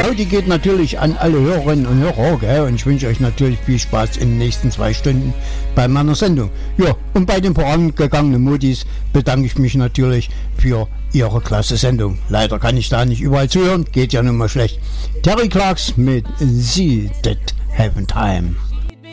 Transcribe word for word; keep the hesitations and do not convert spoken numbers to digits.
Jo, die geht natürlich an alle Hörerinnen und Hörer, gell? Und ich wünsche euch natürlich viel Spaß in den nächsten zwei Stunden bei meiner Sendung. Ja, und bei den vorangegangenen Modis bedanke ich mich natürlich für ihre klasse Sendung. Leider kann ich da nicht überall zuhören, geht ja nun mal schlecht. Terry Clarks mit Sie That Haven't Time.